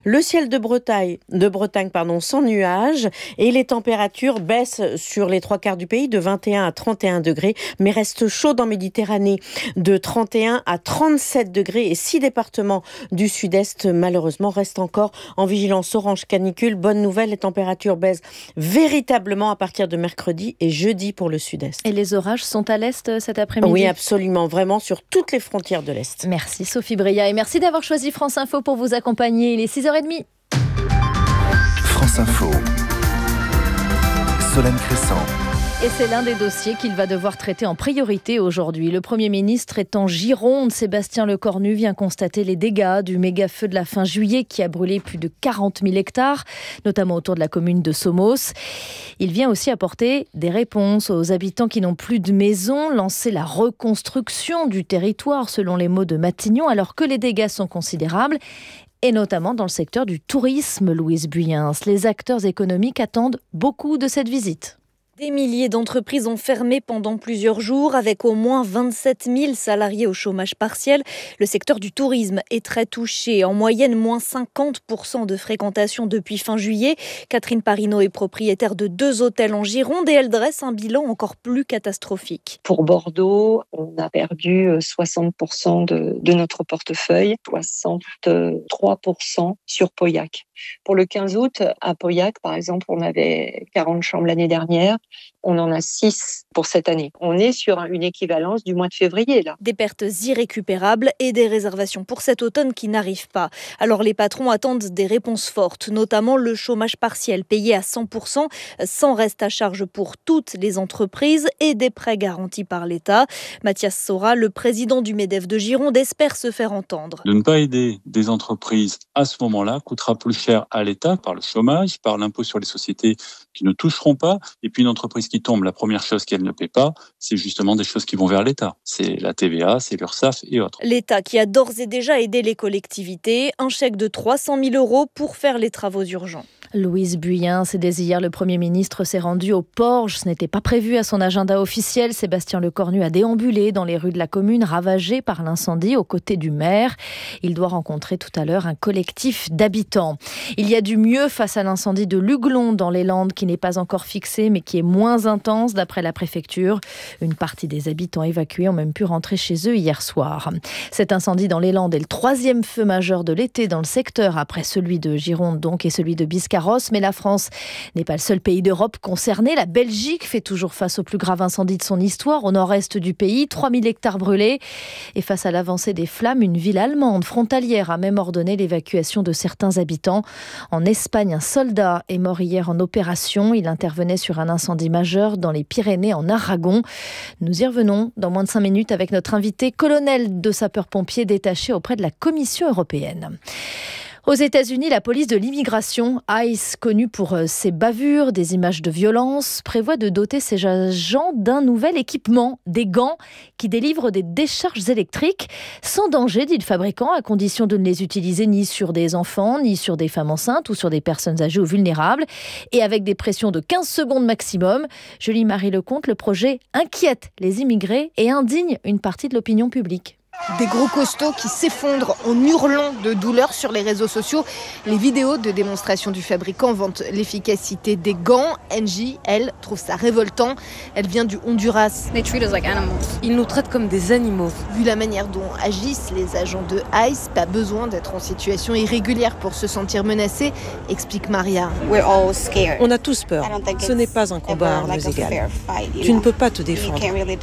Le ciel de Bretagne, sans nuages, et les températures baissent sur les 3/4 du pays de 21 à 31 degrés, mais restent chaudes en Méditerranée de 31 à 37 degrés, et 6 départements du sud-est malheureusement restent encore en vigilance orange canicule. Bonne nouvelle, les températures baissent véritablement à partir de mercredi et jeudi pour le sud-est. Et les orages sont à l'est cet après-midi ? Oui, absolument, vraiment sur toutes les frontières de l'est. Merci Sophie Bria et merci d'avoir choisi France Info pour vous accompagner. Il est 6h30. France Info. Solène Crescent. Et c'est l'un des dossiers qu'il va devoir traiter en priorité aujourd'hui. Le Premier ministre est en Gironde. Sébastien Lecornu vient constater les dégâts du méga-feu de la fin juillet qui a brûlé plus de 40 000 hectares, notamment autour de la commune de Somos. Il vient aussi apporter des réponses aux habitants qui n'ont plus de maison, lancer la reconstruction du territoire selon les mots de Matignon, alors que les dégâts sont considérables. Et notamment dans le secteur du tourisme, Louise Buyens. Les acteurs économiques attendent beaucoup de cette visite. Des milliers d'entreprises ont fermé pendant plusieurs jours, avec au moins 27 000 salariés au chômage partiel. Le secteur du tourisme est très touché. En moyenne, moins 50% de fréquentation depuis fin juillet. Catherine Parino est propriétaire de 2 hôtels en Gironde et elle dresse un bilan encore plus catastrophique. Pour Bordeaux, on a perdu 60% de notre portefeuille, 63% sur Pauillac. Pour le 15 août, à Pauillac, par exemple, on avait 40 chambres l'année dernière. On en a 6 pour cette année. On est sur une équivalence du mois de février, là. Des pertes irrécupérables et des réservations pour cet automne qui n'arrivent pas. Alors les patrons attendent des réponses fortes, notamment le chômage partiel payé à 100%, sans reste à charge pour toutes les entreprises et des prêts garantis par l'État. Mathias Sora, le président du MEDEF de Gironde, espère se faire entendre. De ne pas aider des entreprises à ce moment-là coûtera plus cher à l'État par le chômage, par l'impôt sur les sociétés qui ne toucheront pas. Et puis une entreprise qui tombe, la première chose qu'elle ne paie pas, c'est justement des choses qui vont vers l'État. C'est la TVA, c'est l'URSSAF et autres. L'État qui a d'ores et déjà aidé les collectivités, un chèque de 300 000 € pour faire les travaux urgents. Louise Buyens, et dès hier, le Premier ministre s'est rendu au Porge. Ce n'était pas prévu à son agenda officiel. Sébastien Lecornu a déambulé dans les rues de la commune ravagée par l'incendie aux côtés du maire. Il doit rencontrer tout à l'heure un collectif d'habitants. Il y a du mieux face à l'incendie de Luglon dans les Landes qui n'est pas encore fixé mais qui est moins intense d'après la préfecture. Une partie des habitants évacués ont même pu rentrer chez eux hier soir. Cet incendie dans les Landes est le 3e feu majeur de l'été dans le secteur après celui de Gironde donc et celui de Biscarrosse. Mais la France n'est pas le seul pays d'Europe concerné. La Belgique fait toujours face au plus grave incendie de son histoire au nord-est du pays. 3000 hectares brûlés. Et face à l'avancée des flammes, une ville allemande frontalière a même ordonné l'évacuation de certains habitants. En Espagne, un soldat est mort hier en opération. Il intervenait sur un incendie majeur dans les Pyrénées en Aragon. Nous y revenons dans moins de 5 minutes avec notre invité, colonel de sapeurs-pompiers détaché auprès de la Commission européenne. Aux États-Unis, la police de l'immigration, ICE, connue pour ses bavures, des images de violence, prévoit de doter ses agents d'un nouvel équipement, des gants qui délivrent des décharges électriques sans danger, dit le fabricant, à condition de ne les utiliser ni sur des enfants, ni sur des femmes enceintes ou sur des personnes âgées ou vulnérables, et avec des pressions de 15 secondes maximum. Julie-Marie Lecomte, le projet inquiète les immigrés et indigne une partie de l'opinion publique. Des gros costauds qui s'effondrent en hurlant de douleur sur les réseaux sociaux. Les vidéos de démonstration du fabricant vantent l'efficacité des gants. Angie, elle, trouve ça révoltant. Elle vient du Honduras. Ils nous traitent comme des animaux. Vu la manière dont agissent les agents de ICE, pas besoin d'être en situation irrégulière pour se sentir menacé, explique Maria. On a tous peur. Ce n'est pas un combat à armes égales. Tu ne peux pas te défendre.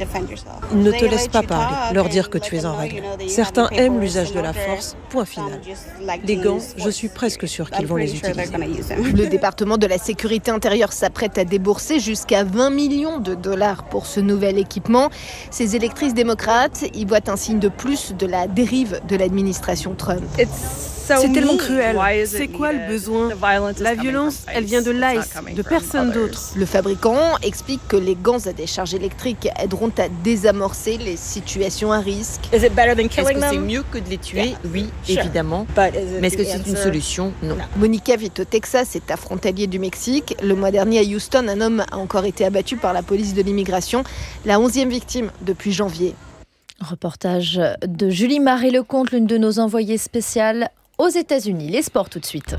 Ils ne te laissent pas parler, leur dire que tu es en règle. Certains aiment l'usage de la force, point final. Les gants, je suis presque sûre qu'ils vont les utiliser. Le département de la sécurité intérieure s'apprête à débourser jusqu'à 20 millions de dollars pour ce nouvel équipement. Ces électrices démocrates y voient un signe de plus de la dérive de l'administration Trump. C'est tellement cruel. C'est quoi le besoin ? La violence, elle vient de l'ICE, de personne d'autre. Le fabricant explique que les gants à décharge électrique aideront à désamorcer les situations à risque. Est-ce que c'est mieux que de les tuer ? Oui, évidemment. Mais est-ce que c'est une solution ? Non. Monica vit au Texas, est frontalier du Mexique. Le mois dernier à Houston, un homme a encore été abattu par la police de l'immigration, la 11e victime depuis janvier. Reportage de Julie-Marie Lecomte, l'une de nos envoyées spéciales aux États-Unis. Les sports tout de suite.